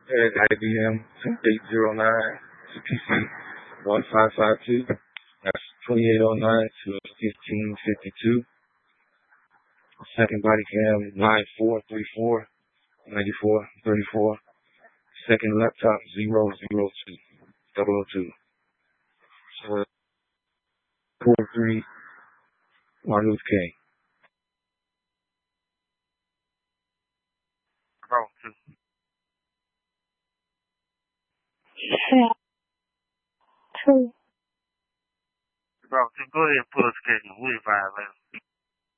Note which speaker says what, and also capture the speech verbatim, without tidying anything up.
Speaker 1: At I B M eight zero nine C P C one five five two. That's twenty-eight oh nine to fifteen fifty-two. Second body cam nine four three four ninety-four thirty-four. Second laptop zero zero two double oh two. So four three Martin Luther King. Bro, two.
Speaker 2: Yeah. Two.
Speaker 1: Bro, just go ahead and pull the schedule. We'll find later.